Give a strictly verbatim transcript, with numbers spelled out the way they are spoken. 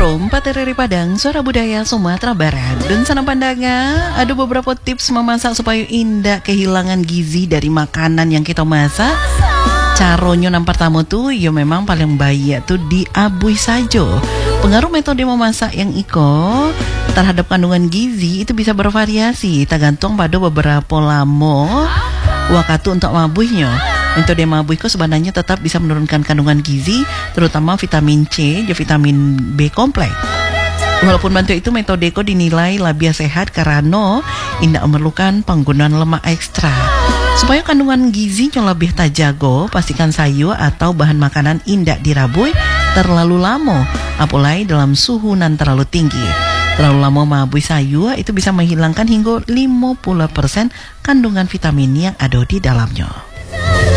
From Patereri Padang, Suara Budaya Sumatera Barat. Dan sana pandanga, ada beberapa tips memasak supaya indah kehilangan gizi dari makanan yang kita masak. Caronyo yang pertama tuh, ya memang paling baik tuh diabui saja. Pengaruh metode memasak yang iko terhadap kandungan gizi itu bisa bervariasi, tergantung pada beberapa lama waktu untuk mabuhnya. Metode mabuh itu sebenarnya tetap bisa menurunkan kandungan gizi, terutama vitamin C dan vitamin B kompleks. Walaupun bantu itu metode itu dinilai lebih sehat karena tidak memerlukan penggunaan lemak ekstra. Supaya kandungan gizinya lebih terjaga, pastikan sayur atau bahan makanan indak dirabui terlalu lama, apalagi dalam suhu nan terlalu tinggi. Terlalu lama mabui sayur itu bisa menghilangkan hingga lima puluh persen kandungan vitamin yang ada di dalamnya.